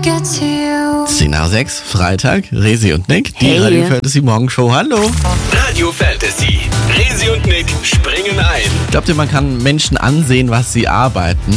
10:06, Freitag, Resi und Nick, die Radio Fantasy Morgenshow. Hallo. Radio Fantasy, Resi und Nick springen ein. Glaubt ihr, man kann Menschen ansehen, was sie arbeiten?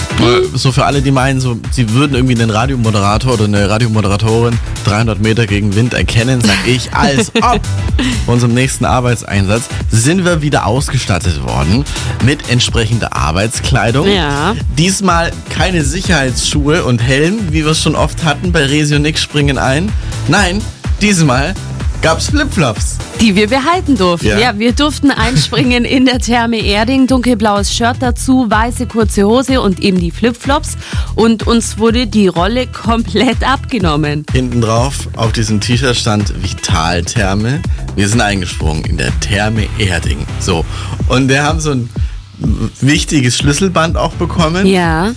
So für alle, die meinen, so, sie würden irgendwie einen Radiomoderator oder eine Radiomoderatorin 300 Meter gegen Wind erkennen, sag ich, als ob. Bei unserem nächsten Arbeitseinsatz sind wir wieder ausgestattet worden mit entsprechender Arbeitskleidung. Ja. Diesmal keine Sicherheitsschuhe und Helm, wie wir es schon oft hatten bei Resi und Nick springen ein. Nein, diesmal gab's Flipflops. Die wir behalten durften. Ja. Ja, wir durften einspringen in der Therme Erding. Dunkelblaues Shirt dazu, weiße kurze Hose und eben die Flipflops. Und uns wurde die Rolle komplett abgenommen. Hinten drauf auf diesem T-Shirt stand Vitaltherme. Wir sind eingesprungen in der Therme Erding. So. Und wir haben so ein wichtiges Schlüsselband auch bekommen. Ja.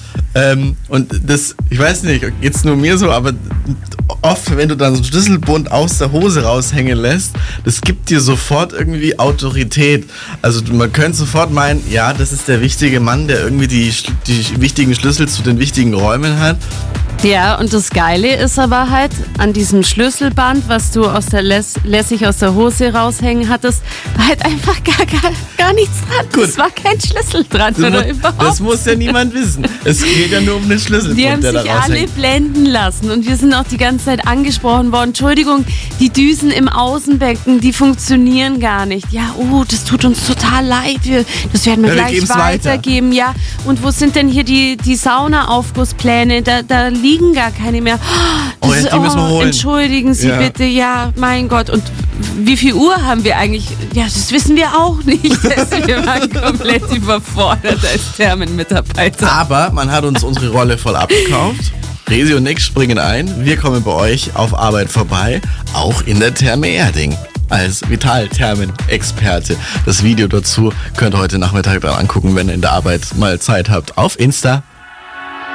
Und das, ich weiß nicht, geht's nur mir so, aber oft, wenn du dann so ein Schlüsselbund aus der Hose raushängen lässt, das gibt dir sofort irgendwie Autorität. Also man könnte sofort meinen, ja, das ist der wichtige Mann, der irgendwie die wichtigen Schlüssel zu den wichtigen Räumen hat. Ja, und das Geile ist aber halt, an diesem Schlüsselband, was du aus der lässig aus der Hose raushängen hattest, war halt einfach gar nichts dran. Gut. Es war kein Schlüssel dran oder überhaupt. Das muss ja niemand wissen. Es geht ja nur um den Schlüsselbund, Die haben der da sich alle raushängt. blenden lassen und wir sind auch die ganze Zeit angesprochen worden. Entschuldigung, die Düsen im Außenbecken, die funktionieren gar nicht. Ja, das tut uns total leid. Das werden wir Ja, wir gleich geben's weitergeben. Ja, und wo sind denn hier die Sauna-Aufgusspläne? Da liegen gar keine mehr. Oh, ja, die müssen wir holen. Entschuldigen Sie bitte. Ja, mein Gott. Und wie viel Uhr haben wir eigentlich? Ja, das wissen wir auch nicht. Wir waren komplett überfordert als Thermenmitarbeiter. Aber man hat uns unsere Rolle voll abgekauft. Resi und Nick springen ein. Wir kommen bei euch auf Arbeit vorbei, auch in der Therme Erding. Als Vitalthermen-Experte. Das Video dazu könnt ihr heute Nachmittag dann angucken, wenn ihr in der Arbeit mal Zeit habt. Auf Insta.